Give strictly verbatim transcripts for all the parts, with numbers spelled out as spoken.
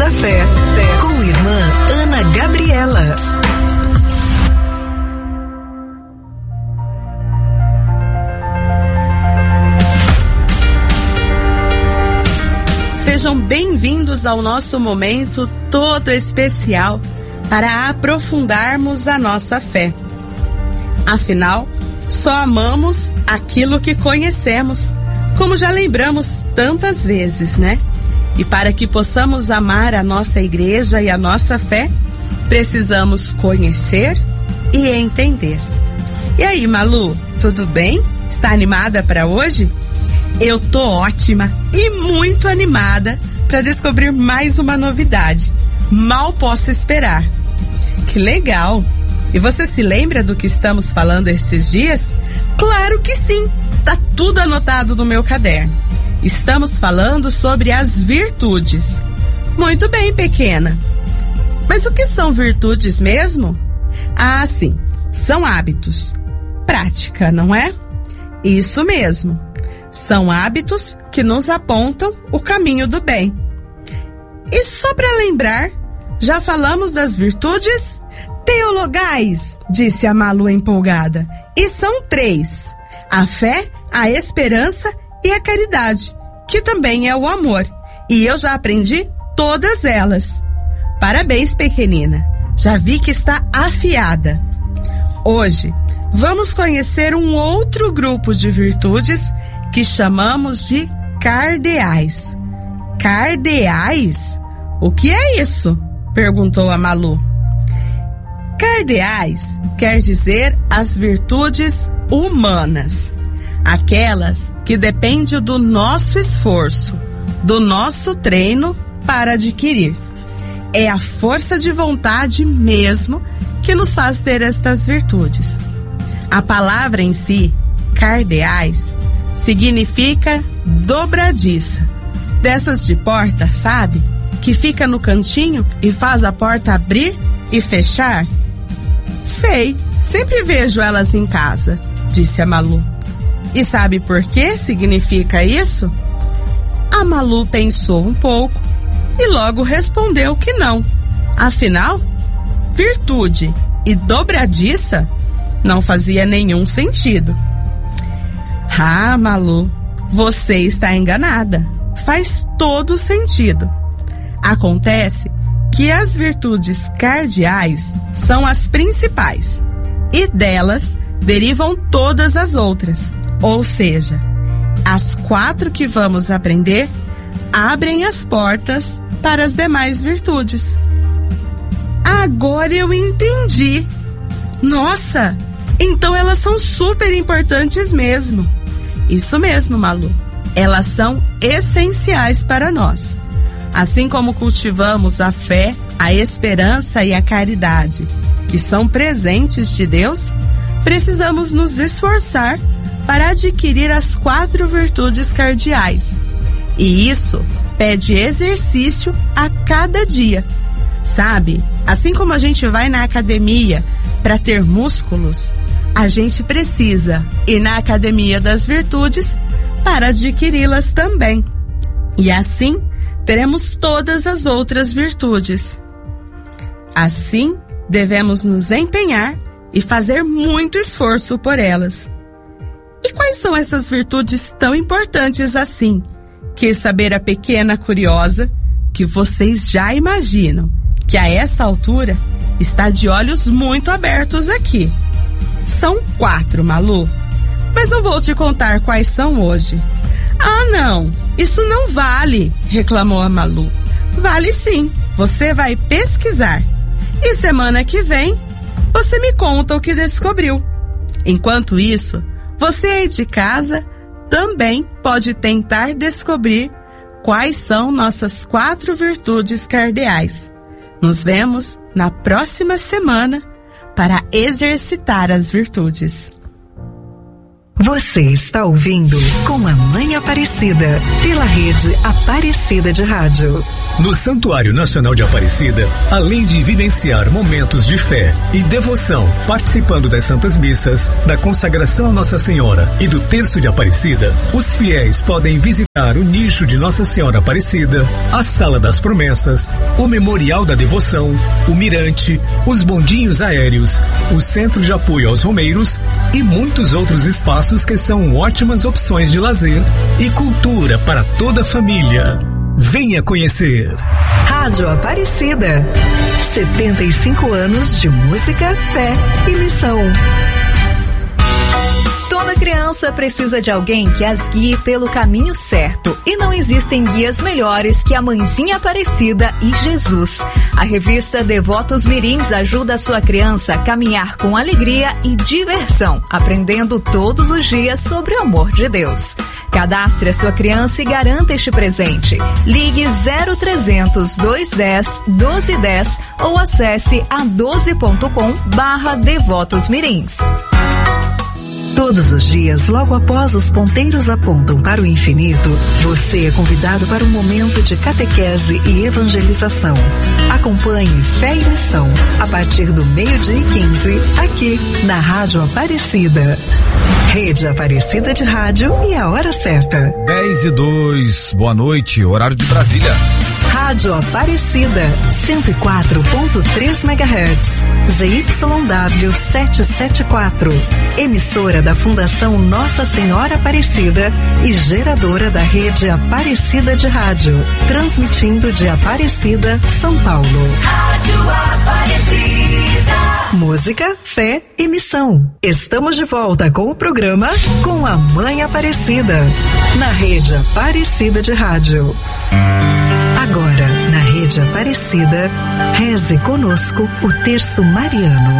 da Fé, com irmã Ana Gabriela. Sejam bem-vindos ao nosso momento todo especial para aprofundarmos a nossa fé. Afinal, só amamos aquilo que conhecemos, como já lembramos tantas vezes, né? E para que possamos amar a nossa igreja e a nossa fé, precisamos conhecer e entender. E aí, Malu, tudo bem? Está animada para hoje? Eu tô ótima e muito animada para descobrir mais uma novidade. Mal posso esperar. Que legal! E você se lembra do que estamos falando esses dias? Claro que sim! Tá tudo anotado no meu caderno. Estamos falando sobre as virtudes. Muito bem, pequena. Mas o que são virtudes mesmo? Ah, sim, são hábitos. Prática, não é? Isso mesmo. São hábitos que nos apontam o caminho do bem. E só para lembrar, já falamos das virtudes teologais, disse a Malu empolgada. E são três: a fé, a esperança e a caridade, que também é o amor. E eu já aprendi todas elas. Parabéns, pequenina. Já vi que está afiada. Hoje, vamos conhecer um outro grupo de virtudes que chamamos de cardeais. Cardeais? O que é isso? Perguntou a Malu. Cardeais quer dizer as virtudes humanas, aquelas que dependem do nosso esforço, do nosso treino para adquirir. É a força de vontade mesmo que nos faz ter estas virtudes. A palavra em si, cardeais, significa dobradiça. Dessas de porta, sabe? Que fica no cantinho e faz a porta abrir e fechar? Sei, sempre vejo elas em casa, disse a Malu. E sabe por que significa isso? A Malu pensou um pouco e logo respondeu que não. Afinal, virtude e dobradiça não fazia nenhum sentido. Ah, Malu, você está enganada. Faz todo sentido. Acontece que as virtudes cardeais são as principais e delas derivam todas as outras. Ou seja, as quatro que vamos aprender abrem as portas para as demais virtudes. Agora eu entendi. Nossa, então elas são super importantes mesmo. Isso mesmo, Malu. Elas são essenciais para nós. Assim como cultivamos a fé, a esperança e a caridade, que são presentes de Deus, precisamos nos esforçar para adquirir as quatro virtudes cardeais. E isso pede exercício a cada dia. Sabe, assim como a gente vai na academia para ter músculos, a gente precisa ir na academia das virtudes para adquiri-las também. E assim, teremos todas as outras virtudes. Assim, devemos nos empenhar e fazer muito esforço por elas. E quais são essas virtudes tão importantes assim? Quis saber a pequena curiosa, que vocês já imaginam que a essa altura está de olhos muito abertos aqui. São quatro, Malu. Mas não vou te contar quais são hoje. Ah, não, isso não vale, reclamou a Malu. Vale sim, você vai pesquisar. E semana que vem, você me conta o que descobriu. Enquanto isso, você aí de casa também pode tentar descobrir quais são nossas quatro virtudes cardeais. Nos vemos na próxima semana para exercitar as virtudes. Você está ouvindo Com a Mãe Aparecida, pela rede Aparecida de Rádio. No Santuário Nacional de Aparecida, além de vivenciar momentos de fé e devoção, participando das Santas Missas, da consagração a Nossa Senhora e do Terço de Aparecida, os fiéis podem visitar o nicho de Nossa Senhora Aparecida, a Sala das Promessas, o Memorial da Devoção, o Mirante, os bondinhos aéreos, o Centro de Apoio aos Romeiros e muitos outros espaços que são ótimas opções de lazer e cultura para toda a família. Venha conhecer. Rádio Aparecida. setenta e cinco anos de música, fé e missão. Toda criança precisa de alguém que as guie pelo caminho certo. E não existem guias melhores que a Mãezinha Aparecida e Jesus. A revista Devotos Mirins ajuda a sua criança a caminhar com alegria e diversão, aprendendo todos os dias sobre o amor de Deus. Cadastre a sua criança e garanta este presente. Ligue zero trezentos, duzentos e dez, doze dez ou acesse a doze ponto com barra Devotos Mirins. Todos os dias, logo após os ponteiros apontam para o infinito, você é convidado para um momento de catequese e evangelização. Acompanhe Fé e Missão, a partir do meio-dia e quinze, aqui na Rádio Aparecida. Rede Aparecida de Rádio e a hora certa. dez e dois, boa noite, horário de Brasília. Rádio Aparecida, cento e quatro ponto três megahertz, Z Y W setecentos e setenta e quatro, emissora da Fundação Nossa Senhora Aparecida e geradora da rede Aparecida de Rádio, transmitindo de Aparecida, São Paulo. Rádio Aparecida. Música, fé e missão. Estamos de volta com o programa Com a Mãe Aparecida, na rede Aparecida de Rádio. Agora, na rede Aparecida, reze conosco o Terço Mariano.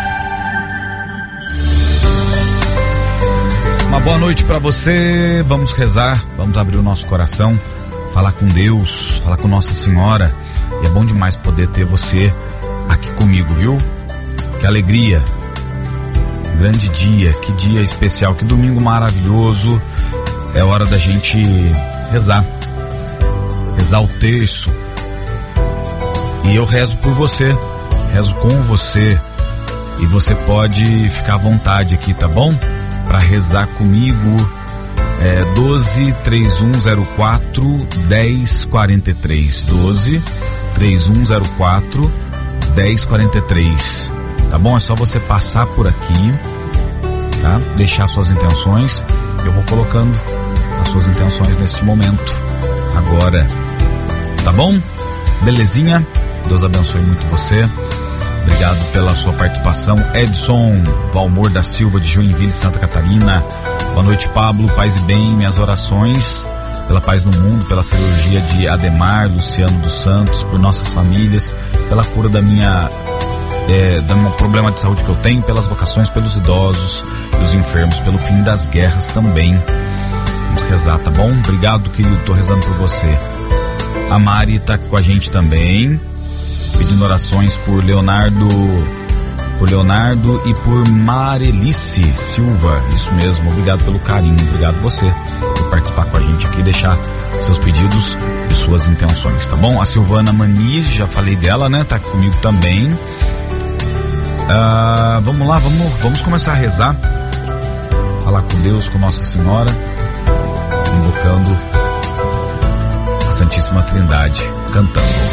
Uma boa noite para você, vamos rezar, vamos abrir o nosso coração, falar com Deus, falar com Nossa Senhora. E é bom demais poder ter você aqui comigo, viu? Que alegria, grande dia, que dia especial, que domingo maravilhoso. É hora da gente rezar. Rezar o terço. E eu rezo por você, rezo com você. E você pode ficar à vontade aqui, tá bom? Para rezar comigo. É doze, três um zero quatro, dez quarenta e três. doze, três um zero quatro, dez quarenta e três. Tá bom? É só você passar por aqui, tá? Deixar suas intenções. Eu vou colocando as suas intenções neste momento. Agora. Tá bom? Belezinha? Deus abençoe muito você. Obrigado pela sua participação. Edson Valmor da Silva, de Joinville, Santa Catarina. Boa noite, Pablo. Paz e bem. Minhas orações pela paz no mundo, pela cirurgia de Ademar Luciano dos Santos, por nossas famílias, pela cura da minha é, do meu problema de saúde que eu tenho, pelas vocações, pelos idosos e os enfermos, pelo fim das guerras também. Vamos rezar, tá bom? Obrigado, querido. Tô rezando por você. A Mari tá com a gente também, pedindo orações por Leonardo, por Leonardo e por Marelice Silva. Isso mesmo, obrigado pelo carinho, obrigado você por participar com a gente aqui, deixar seus pedidos e suas intenções, tá bom? A Silvana Maniz, já falei dela, né? Tá comigo também. Ah, vamos lá, vamos, vamos começar a rezar, falar com Deus, com Nossa Senhora, invocando Santíssima Trindade, cantando.